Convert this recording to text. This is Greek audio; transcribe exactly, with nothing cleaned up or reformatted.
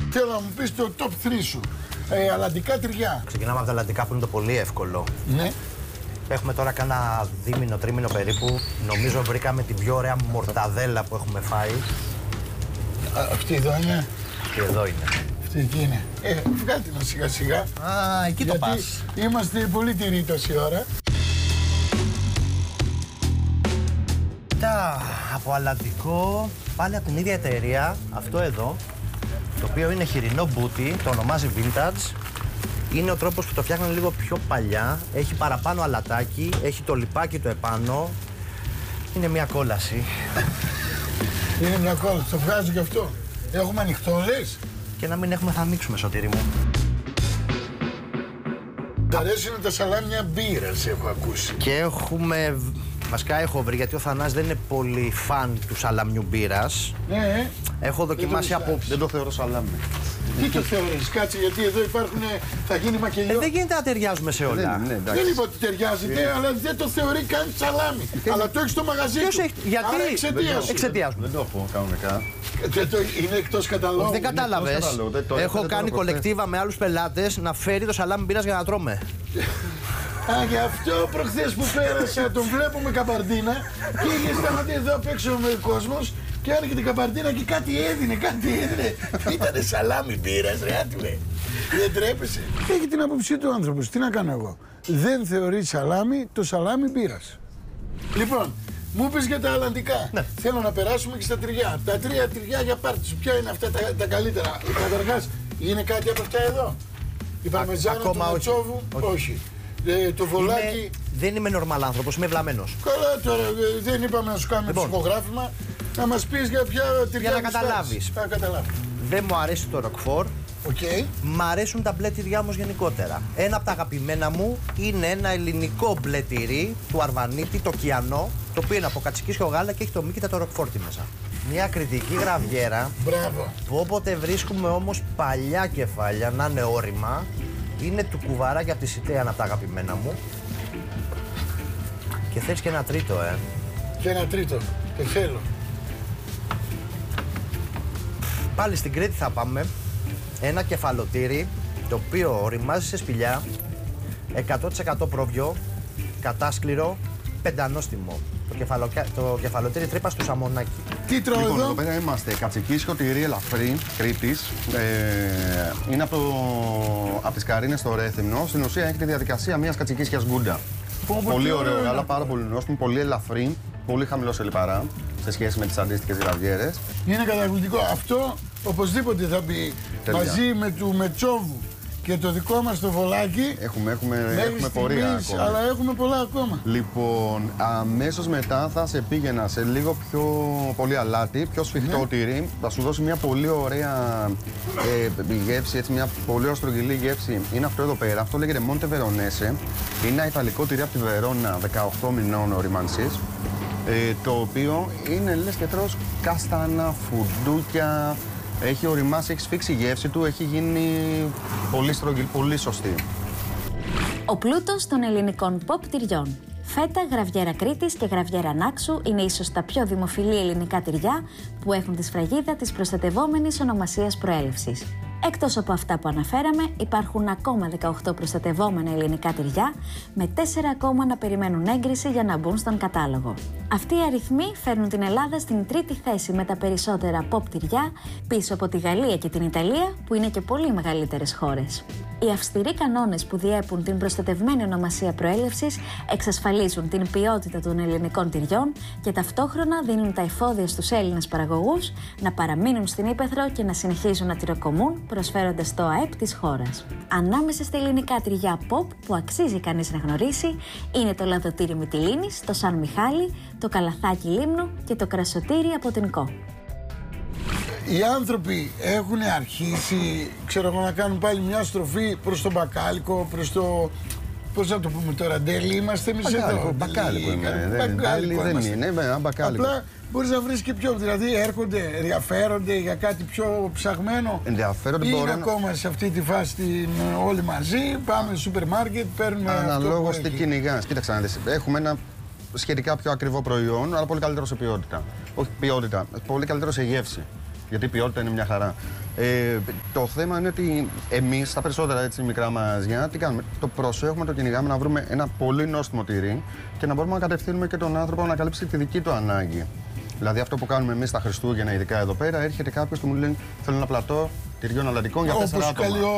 Θέλω να μου πεις το top τρία σου. Ε, αλλαντικά τυριά. Ξεκινάμε από τα αλλαντικά που είναι το πολύ εύκολο. Ναι. Έχουμε τώρα κάνα δίμηνο, τρίμηνο περίπου. Νομίζω βρήκαμε την πιο ωραία μορταδέλα που έχουμε φάει. Α, αυτή εδώ είναι. Και εδώ είναι. Αυτή εκεί είναι. Ε, βγάλτε να σιγά σιγά. Α, εκεί το πας. Είμαστε πολύ τυρί τόση ώρα. Τα από αλλαντικό, πάλι από την ίδια εταιρεία, αυτό εδώ, το οποίο είναι χοιρινό μπούτι, το ονομάζει Vintage. Είναι ο τρόπος που το φτιάχνουν λίγο πιο παλιά, έχει παραπάνω αλατάκι, έχει το λιπάκι το επάνω. Είναι μια κόλαση. Είναι μια κόλαση, το βγάζει και αυτό. Έχουμε ανοιχτό, λες. Και να μην έχουμε θα ανοίξουμε, Σωτήρη μου. Τ' αρέσουν τα σαλάμια μπύρας, έχω ακούσει. Και έχουμε, βασικά έχω βρει, γιατί ο Θανάσης δεν είναι πολύ φαν του σαλαμιού μπύρας. Ναι, Έχω δοκιμάσει από... Δεν το θεωρώ σαλάμι. Τι το θεωρείς, κάτσε, γιατί εδώ υπάρχουν, θα γίνει μακελιό. Ε, δεν γίνεται να ταιριάζουμε σε όλα. Ναι, ναι, Δεν είπα ότι ταιριάζεται, Ε. αλλά δεν το θεωρεί καν σαλάμι. Αλλά το έχει στο μαγαζί Ποιος του. έχει, γιατί, Άρα εξαιτίας σου. εξαιτίας μου. Δεν το έχω κανονικά. Ε, το- Είναι εκτός καταλόγου. Δεν κατάλαβες. καταλόγου, δεν το- Έχω δεν το κάνει έχω κολεκτίβα με άλλους πελάτες να φέρει το σαλάμι μπύρας για να τρώμε. Α, γι' αυτό προχθές που πέρασα τον βλέπω με καμπαρντίνα και είχε σταματήσει εδώ απ' έξω με κόσμος και έρχεται η καμπαρντίνα και κάτι έδινε, κάτι έδινε. Ήτανε σαλάμι μπύρας, ρε άτομε. Δεν τρέπεσαι. Έχει την άποψή του άνθρωπος. Τι να κάνω εγώ. Δεν θεωρεί σαλάμι το σαλάμι μπύρας. Λοιπόν, μου είπες για τα αλλαντικά. Ναι. Θέλω να περάσουμε και στα τυριά. Τα τρία τυριά για πάρτι σου. Ποια είναι αυτά τα, τα καλύτερα. Καταρχάς, είναι κάτι από αυτά εδώ. Η παρμεζάνα του ακόμα όχι. Ματσόβου, όχι. Όχι. Ε, το βολάκι. Είμαι, δεν είμαι νορμάλ άνθρωπος, είμαι βλαμμένος. Καλά τώρα, ε, δεν είπαμε να σου κάνουμε Λοιπόν. ψυχογράφημα. Να μας πεις για ποια τυριά να γουστάρεις. καταλάβεις. Να καταλάβεις. Δεν μου αρέσει το ροκφόρ. Οκ. Μ' αρέσουν τα μπλε τυριά όμως γενικότερα. Ένα από τα αγαπημένα μου είναι ένα ελληνικό μπλε τυρί του Αρβανίτη, το Κιανό, το οποίο είναι από κατσικίσιο γάλα και έχει το μύκητα το ροκφόρτι μέσα. Μια κριτική γραβιέρα Μπράβο. που όποτε βρίσκουμε όμως παλιά κεφάλια να είναι όρημα, είναι του κουβαράκια από τη Σιτέα, ένα από τα αγαπημένα μου. Και θέλεις και ένα τρίτο, ε. Και ένα τρίτο. Το θέλω. Πάλι στην Κρήτη θα πάμε. Ένα κεφαλοτήρι, το οποίο οριμάζει σε σπηλιά, εκατό τοις εκατό πρόβιο, κατάσκληρο, πεντανόστιμο. Το, κεφαλοκια... το κεφαλοτήρι τρύπα στο Σαμονάκι. Τι τρώω Λοιπόν, εδώ. εδώ πέρα είμαστε κατσικίσιο τυρί ελαφρύ Κρήτης. Ε, είναι από, το, από τις Καρίνες στο Ρέθυμνο. Στην ουσία έχει τη διαδικασία μιας κατσικίσιας γκούντα. Πω, πω, Πολύ τι ωραίο ωραίο γάλα, είναι. πάρα πολύ νόστιμο, πολύ ελαφρύ, πολύ χαμηλό σε λιπαρά σε σχέση με τις αντίστοιχες γραβιέρες. Είναι καταπληκτικό. Αυτό οπωσδήποτε θα μπει Τέλεια. μαζί με του Μετσόβου και το δικό μας το βολάκι. Έχουμε, έχουμε, Μέχρι έχουμε πορεία στιγμής, ακόμα. αλλά έχουμε πολλά ακόμα. Λοιπόν, αμέσως μετά θα σε πήγαινα σε λίγο πιο πολύ αλάτι, πιο σφιχτό Ναι. τυρί. Θα σου δώσει μια πολύ ωραία ε, γεύση, έτσι, μια πολύ ωραία στρογγυλή γεύση. Είναι αυτό εδώ πέρα. Αυτό λέγεται Monte Veronese. Είναι ένα ιταλικό τυρί από τη Βερόνα, δεκαοκτώ μηνών οριμανσής. Ε, το οποίο είναι λες και τρως κάστανα, φουντούκια. Έχει οριμάσει, έχει σφίξει η γεύση του, έχει γίνει πολύ στρογγυλή, πολύ σωστή. Ο πλούτος των ελληνικών pop τυριών. Φέτα, γραβιέρα Κρήτης και γραβιέρα Νάξου είναι ίσως τα πιο δημοφιλή ελληνικά τυριά που έχουν τη σφραγίδα της προστατευόμενης ονομασίας προέλευσης. Εκτός από αυτά που αναφέραμε, υπάρχουν ακόμα δεκαοκτώ προστατευόμενα ελληνικά τυριά, με τέσσερα ακόμα να περιμένουν έγκριση για να μπουν στον κατάλογο. Αυτοί οι αριθμοί φέρνουν την Ελλάδα στην τρίτη θέση με τα περισσότερα pop τυριά, πίσω από τη Γαλλία και την Ιταλία, που είναι και πολύ μεγαλύτερες χώρες. Οι αυστηροί κανόνες που διέπουν την προστατευμένη ονομασία προέλευσης εξασφαλίζουν την ποιότητα των ελληνικών τυριών και ταυτόχρονα δίνουν τα εφόδια στους Έλληνες παραγωγούς να παραμείνουν στην ύπαιθρο και να συνεχίζουν να τυροκομούν, προσφέροντας το ΑΕΠ της χώρας. Ανάμεσα στα ελληνικά τυριά pop που αξίζει κανείς να γνωρίσει είναι το λαδοτήρι Μυτιλήνης, το Σαν Μιχάλη, το καλαθάκι Λίμνου και το κρασοτήρι από την Κο. Οι άνθρωποι έχουν αρχίσει, ξέρω εγώ, να κάνουν πάλι μια στροφή προς το μπακάλικο, προς το... Πώς να το πούμε τώρα, ντέλη είμαστε εμείς εδώ. Μπακάλικο είναι. Ντέλη, Δεν, μπακάλικο δεν είμαστε. είναι, είναι ένα μπακάλικο. Απλά μπορείς να βρεις και πιο, δηλαδή έρχονται, ενδιαφέρονται για κάτι πιο ψαγμένο. Ενδιαφέρονται ή μπορούν είναι να- ακόμα σε αυτή τη φάση την, όλοι μαζί, πάμε στο σούπερ μάρκετ, παίρνουμε αυτό που Αναλόγως τι έχει. κυνηγάς. Κοίταξε να δεις. Έχουμε ένα σχετικά πιο ακριβό προϊόν, αλλά πολύ καλύτερο σε ποιότητα. Όχι ποιότητα, πολύ καλύτερο σε γεύση. γιατί η ποιότητα είναι μια χαρά. Ε, το θέμα είναι ότι εμείς τα περισσότερα έτσι μικρά μαγαζιά τι κάνουμε. Το προσέχουμε, το κυνηγάμε να βρούμε ένα πολύ νόστιμο τυρί και να μπορούμε να κατευθύνουμε και τον άνθρωπο να καλύψει τη δική του ανάγκη. Δηλαδή αυτό που κάνουμε εμείς τα Χριστούγεννα, ειδικά εδώ πέρα, έρχεται κάποιος και μου λέει: θέλω ένα πλατό τυριών αλλαντικών για τέσσερα άτομα.